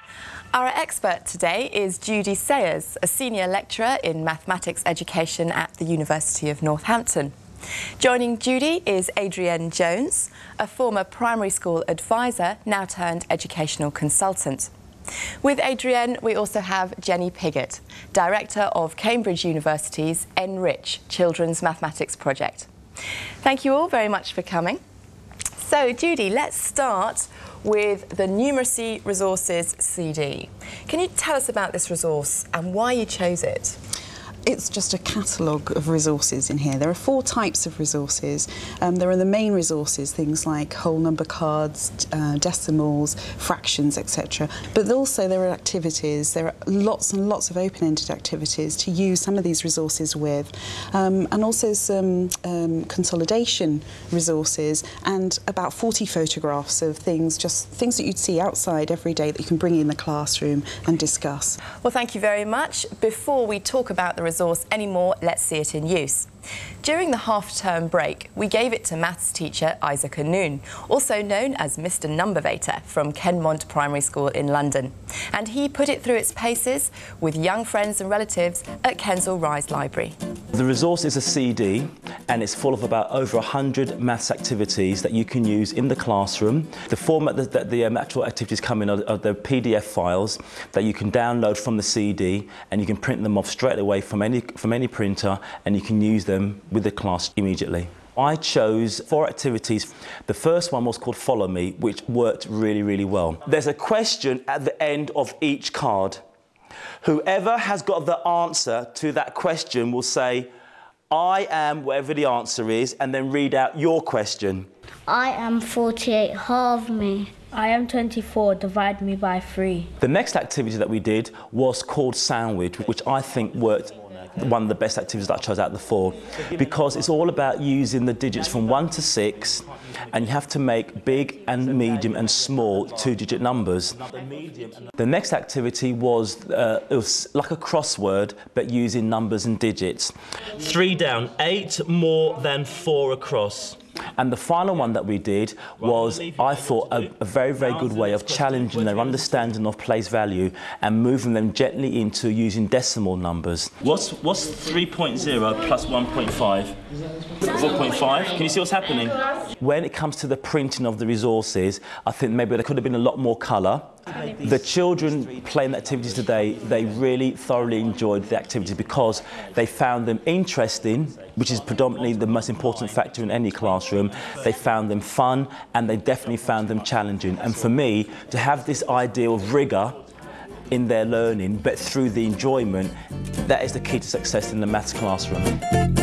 Our expert today is Judy Sayers, a senior lecturer in mathematics education at the University of Northampton. Joining Judy is Adrienne Jones, a former primary school advisor, now turned educational consultant. With Adrienne, we also have Jenny Piggott, director of Cambridge University's Enrich Children's Mathematics Project. Thank you all very much for coming. So, Judy, let's start with the Numeracy Resources CD. Can you tell us about this resource and why you chose it? It's just a catalogue of resources in here. There are 4 types of resources. There are the main resources, things like whole number cards, decimals, fractions, etc. But also there are activities. There are lots and lots of open-ended activities to use some of these resources with. And also some consolidation resources and about 40 photographs of things, just things that you'd see outside every day that you can bring in the classroom and discuss. Well, thank you very much. Before we talk about the resource anymore, let's see it in use. During the half-term break, we gave it to maths teacher Isaac Anoon, also known as Mr. Numbervator from Kenmont Primary School in London. And he put it through its paces with young friends and relatives at Kensal Rise Library. The resource is a CD and it's full of about over 100 maths activities that you can use in the classroom. The format that the actual activities come in are the PDF files that you can download from the CD, and you can print them off straight away from any printer, and you can use them with the class immediately. I chose 4 activities. The first one was called Follow Me, which worked really, really well. There's a question at the end of each card. Whoever has got the answer to that question will say, I am whatever the answer is, and then read out your question. I am 48, halve me. I am 24, divide me by 3. The next activity that we did was called Sandwich, which I think worked one of the best activities that I chose out of the 4, because it's all about using the digits from 1 to 6, and you have to make big and medium and small 2-digit numbers. The next activity was, it was like a crossword, but using numbers and digits. 3 down, 8 more than 4 across. And the final one that we did was, I thought, a very, very good way of challenging their understanding of place value and moving them gently into using decimal numbers. What's 3.0 plus 1.5? 4.5? Can you see what's happening? When it comes to the printing of the resources, I think maybe there could have been a lot more colour. The children playing the activities today, they really thoroughly enjoyed the activities because they found them interesting, which is predominantly the most important factor in any classroom. They found them fun, and they definitely found them challenging. And for me, to have this idea of rigour in their learning, but through the enjoyment, that is the key to success in the maths classroom.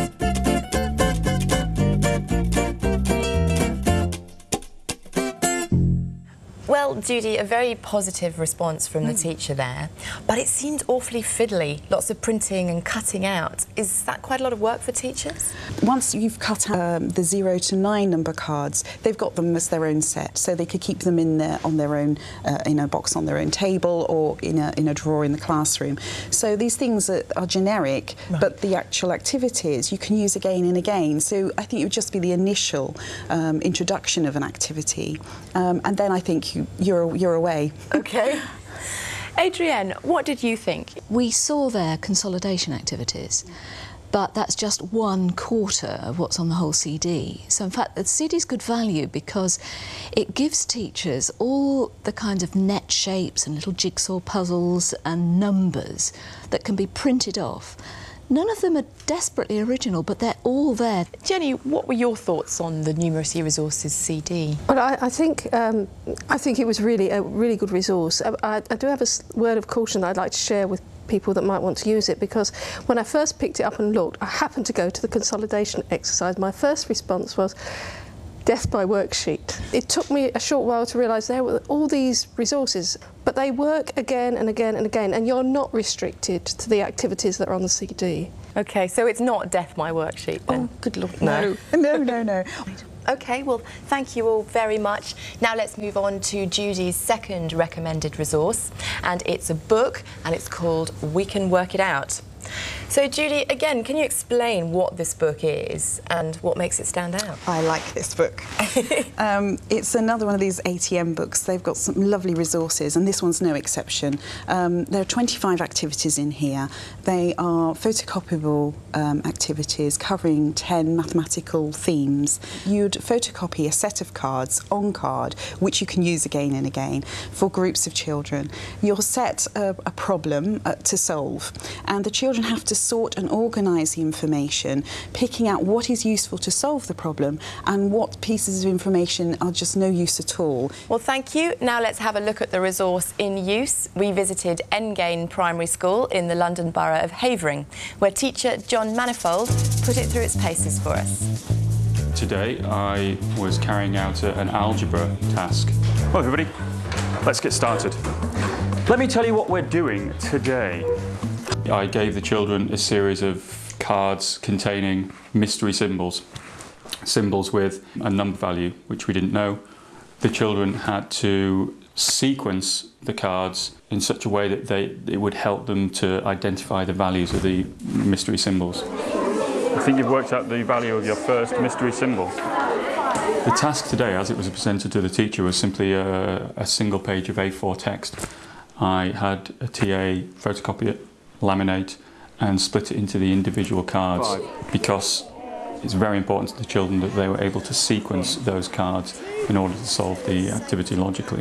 Well, Judy, a very positive response from the teacher there, but it seemed awfully fiddly, lots of printing and cutting out. Is that quite a lot of work for teachers? Once you've cut out the 0 to 9 number cards, they've got them as their own set, so they could keep them in there on their own, in a box on their own table or in a drawer in the classroom. So these things are generic, right, but the actual activities you can use again and again. So I think it would just be the initial introduction of an activity, and then I think you're away. Okay. Adrienne, what did you think? We saw their consolidation activities, but that's just 1/4 of what's on the whole CD. So in fact, the CD is good value because it gives teachers all the kinds of net shapes and little jigsaw puzzles and numbers that can be printed off. None of them are desperately original, but they're all there. Jenny, what were your thoughts on the Numeracy Resources CD? Well, I think it was really a really good resource. I do have a word of caution that I'd like to share with people that might want to use it, because when I first picked it up and looked, I happened to go to the consolidation exercise. My first response was, death by worksheet. It took me a short while to realise there were all these resources, but they work again and again and again, and you're not restricted to the activities that are on the CD. OK, so it's not death by worksheet then? Oh, good Lord, no. No. OK, well, thank you all very much. Now let's move on to Judy's second recommended resource, and it's a book, and it's called We Can Work It Out. So Judy, again, can you explain what this book is and what makes it stand out? I like this book. It's another one of these ATM books. They've got some lovely resources, and this one's no exception. There are 25 activities in here. They are photocopyable activities covering 10 mathematical themes. You'd photocopy a set of cards on card, which you can use again and again, for groups of children. You'll set a problem to solve, and the children have to sort and organise the information, picking out what is useful to solve the problem and what pieces of information are just no use at all. Well, thank you. Now let's have a look at the resource in use. We visited Engain Primary School in the London Borough of Havering, where teacher John Manifold put it through its paces for us. Today I was carrying out an algebra task. Well, everybody, let's get started. Let me tell you what we're doing today. I gave the children a series of cards containing mystery symbols, symbols with a number value which we didn't know. The children had to sequence the cards in such a way that it would help them to identify the values of the mystery symbols. I think you've worked out the value of your first mystery symbol. The task today, as it was presented to the teacher, was simply a single page of A4 text. I had a TA photocopy it, laminate and split it into the individual cards because it's very important to the children that they were able to sequence those cards in order to solve the activity logically.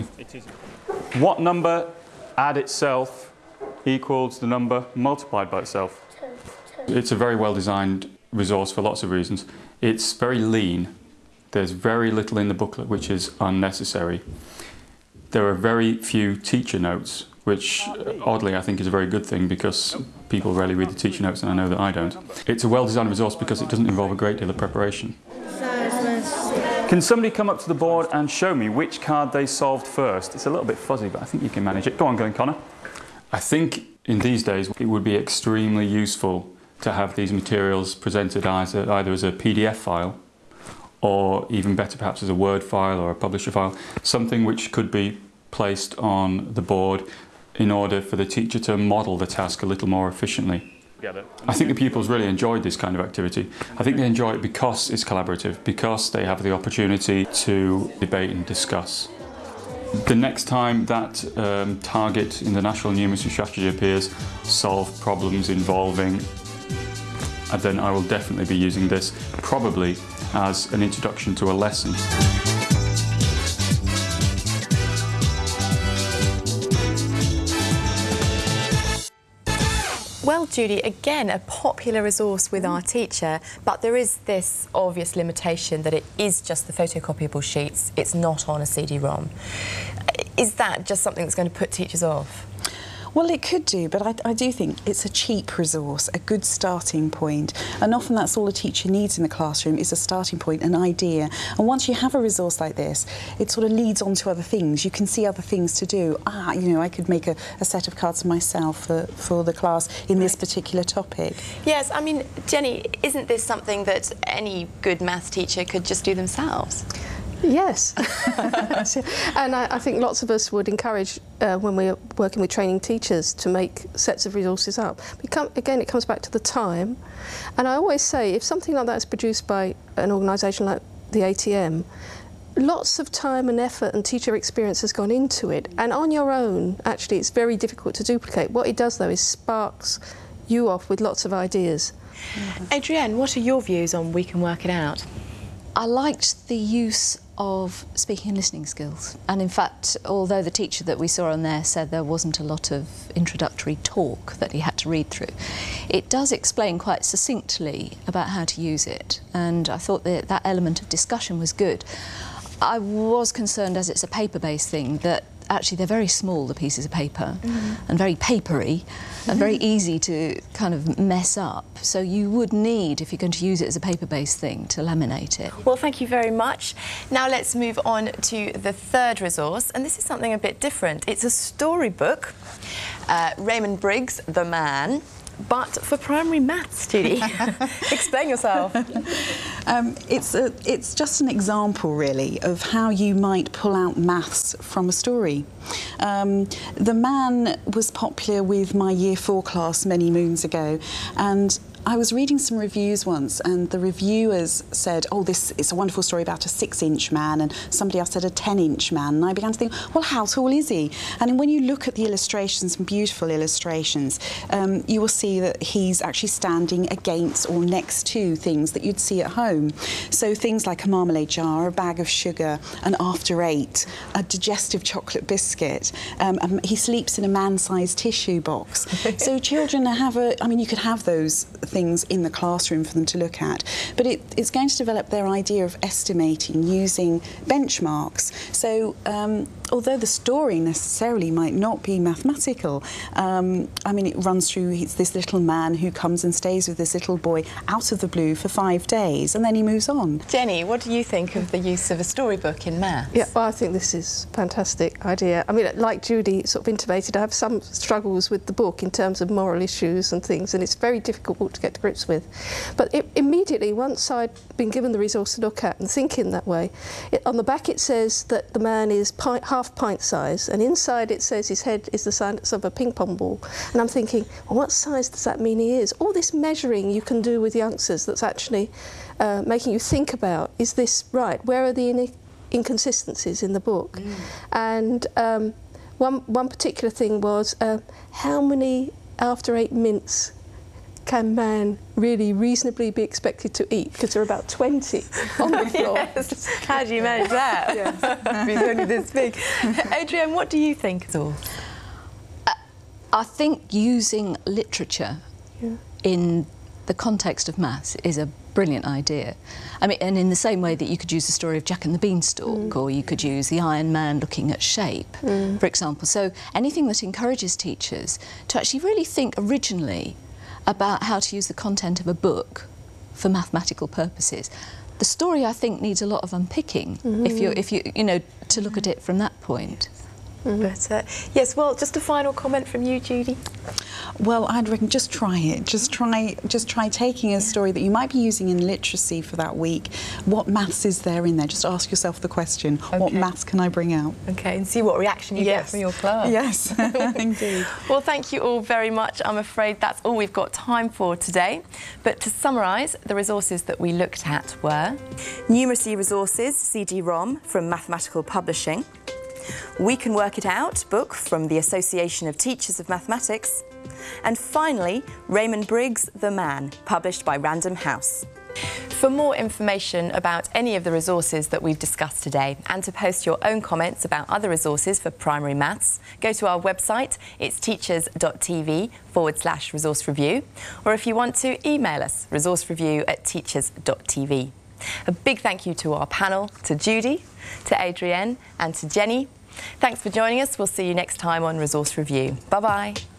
What number add itself equals the number multiplied by itself? It's a very well designed resource for lots of reasons. It's very lean. There's very little in the booklet which is unnecessary. There are very few teacher notes, which oddly I think is a very good thing because people rarely read the teacher notes and I know that I don't. It's a well-designed resource because it doesn't involve a great deal of preparation. Can somebody come up to the board and show me which card they solved first? It's a little bit fuzzy, but I think you can manage it. Go on, Connor. I think in these days it would be extremely useful to have these materials presented either as a PDF file or even better perhaps as a Word file or a publisher file, something which could be placed on the board in order for the teacher to model the task a little more efficiently. I think the pupils really enjoyed this kind of activity. I think they enjoy it because it's collaborative, because they have the opportunity to debate and discuss. The next time that target in the National Numeracy Strategy appears, solve problems involving, and then I will definitely be using this, probably as an introduction to a lesson. Well, Judy, again, a popular resource with our teacher, but there is this obvious limitation that it is just the photocopyable sheets. It's not on a CD-ROM. Is that just something that's going to put teachers off? Well, it could do, but I do think it's a cheap resource, a good starting point. And often that's all a teacher needs in the classroom is a starting point, an idea. And once you have a resource like this, it sort of leads on to other things. You can see other things to do. You know, I could make a set of cards myself for the class in this particular topic. Yes, I mean, Jenny, isn't this something that any good maths teacher could just do themselves? Yes. And I think lots of us would encourage, when we're working with training teachers, to make sets of resources up. Again, it comes back to the time. And I always say, if something like that is produced by an organisation like the ATM, lots of time and effort and teacher experience has gone into it. And on your own, actually, it's very difficult to duplicate. What it does, though, is sparks you off with lots of ideas. Adrienne, what are your views on We Can Work It Out? I liked the use of speaking and listening skills, and in fact, although the teacher that we saw on there said there wasn't a lot of introductory talk that he had to read through, it does explain quite succinctly about how to use it, and I thought that element of discussion was good. I was concerned, as it's a paper-based thing, that actually they're very small, the pieces of paper, and very papery, and very easy to kind of mess up. So you would need, if you're going to use it as a paper-based thing, to laminate it. Well, thank you very much. Now let's move on to the third resource, and this is something a bit different. It's a storybook, Raymond Briggs, The Man, but for primary maths, Judy. Explain yourself. It's just an example, really, of how you might pull out maths from a story. The Man was popular with my Year 4 class many moons ago, and I was reading some reviews once, and the reviewers said, oh, this is a wonderful story about a 6-inch man, and somebody else said a 10-inch man, and I began to think, well, how tall is he? And when you look at the illustrations, some beautiful illustrations, you will see that he's actually standing against or next to things that you'd see at home. So things like a marmalade jar, a bag of sugar, an After 8, a digestive chocolate biscuit. He sleeps in a man-sized tissue box. So children have you could have those things in the classroom for them to look at, but it's going to develop their idea of estimating using benchmarks. So although the story necessarily might not be mathematical, it runs through this little man who comes and stays with this little boy out of the blue for 5 days, and then he moves on. Jenny, what do you think of the use of a storybook in maths? Yeah, well, I think this is a fantastic idea. I mean, like Judy sort of intimated, I have some struggles with the book in terms of moral issues and things, and it's very difficult to get to grips with. But immediately, once I'd been given the resource to look at and think in that way, on the back it says that the man is half pint size, and inside it says his head is the size of a ping pong ball. And I'm thinking, well, what size does that mean he is? All this measuring you can do with youngsters that's actually making you think about, is this right? Where are the inconsistencies in the book? And one particular thing was, how many After 8 mints can man really reasonably be expected to eat? Because there are about 20 on the floor. Yes. How do you manage that? Yes. He's only this big. Adrienne, what do you think at all? I think using literature in the context of maths is a brilliant idea. I mean, and in the same way that you could use the story of Jack and the Beanstalk, or you could use the Iron Man looking at shape, for example. So anything that encourages teachers to actually really think originally about how to use the content of a book for mathematical purposes. The story, I think, needs a lot of unpicking if you to look at it from that point. But, yes, well, just a final comment from you, Judy. Well, I'd reckon just try it. Just try taking a story that you might be using in literacy for that week. What maths is there in there? Just ask yourself the question, what maths can I bring out? OK, and see what reaction you get from your class. Yes, indeed. Well, thank you all very much. I'm afraid that's all we've got time for today. But to summarise, the resources that we looked at were Numeracy Resources CD-ROM from Mathematical Publishing, We Can Work It Out book from the Association of Teachers of Mathematics, and finally, Raymond Briggs' The Man, published by Random House. For more information about any of the resources that we've discussed today, and to post your own comments about other resources for primary maths, go to our website. It's teachers.tv/resource review, or if you want to, email us, resourcereview@teachers.tv. A big thank you to our panel, to Judy, to Adrienne and to Jenny. Thanks for joining us. We'll see you next time on Resource Review. Bye-bye.